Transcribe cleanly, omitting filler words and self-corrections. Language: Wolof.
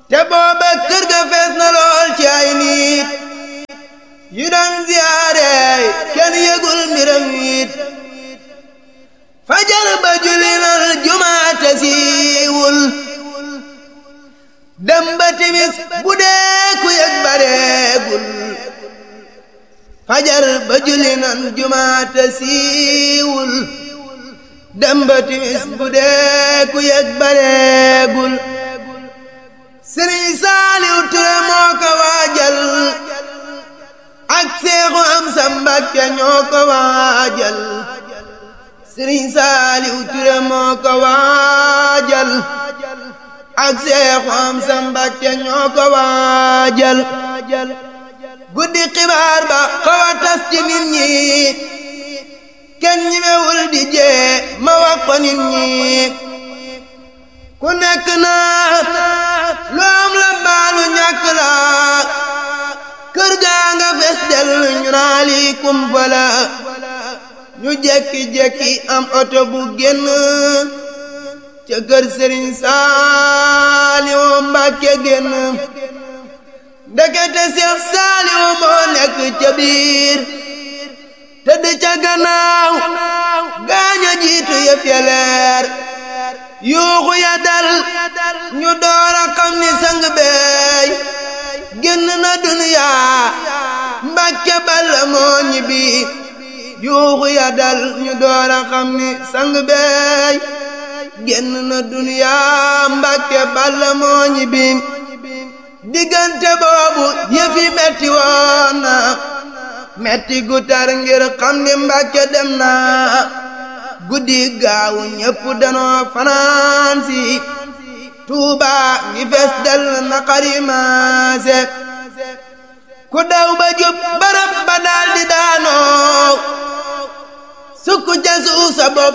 te booba kër ga fees na lool ci ay nit yu daan ziyaare kenn yëgul mbiram it fajar ba julli nal jumaate siiwul dem ba timis bu dee ku yëg bareegul fajar ba julli nal jumaate siiwul dem ba timis bu dee ku yëg bareegul Sëriñ Saaliw Ture moo ko waajal ak Seexu Amsa Mbàkke ñoo ko waajal Sëriñ Saaliw Ture moo ko waajal ak Seexu Amsa Mbàkke ñoo ko waajal guddi xibaar ba xaw a tas ci nit ñi kenn ñemewul di jee ma wax ko nit ñi ku nekk naa lu am la baalu ñàkk la kër gaa nga fees del ñu naa lii kumpa la ñu jekki-jekki am oto bu génn ca kër Sëriñ Saaliw Mbàkke génn ndekete Seex Saaliw moo nekk ca biir tëdd ca gannaaw gaaña jiitu yëf ya leer yuuxu ya dal ñu door a xam ni sang beey génn na duniyaa Mbàkke Balla moo ñibbi yuuxu ya dal ñu door a xam ni sang beey génn na duniyaa Mbàkke Balla moo ñibbi diggante boobu yëfi metti woon na metti gu tar ngir xam ni Mbàkke dem na guddi gaawu ñépp danoo fanaan si Tuuba ngi fees del naqari maase ku daw ba jub barab ba daal di daanoo sukk ca suuf sa bopp